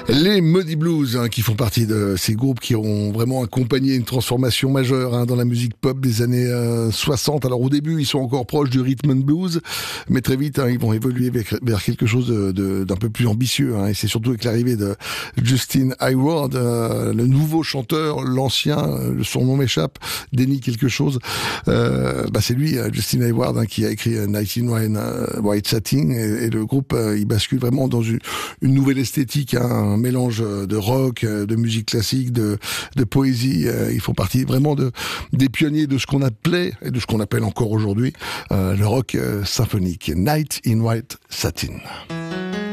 Les Muddy Blues, qui font partie de ces groupes qui ont vraiment accompagné une transformation majeure dans la musique pop des années 60. Alors au début, ils sont encore proches du rhythm and blues, mais très vite, ils vont évoluer vers quelque chose d'un peu plus ambitieux. Et c'est surtout avec l'arrivée de Justin Hayward, le nouveau chanteur, l'ancien, son nom m'échappe, Denny quelque chose. C'est lui, Justin Hayward, qui a écrit 19 White Satin, et le groupe, il bascule vraiment dans une nouvelle esthétique, un mélange de rock, de musique classique, de poésie. Ils font partie vraiment des pionniers de ce qu'on appelait et de ce qu'on appelle encore aujourd'hui le rock symphonique. Night in White Satin.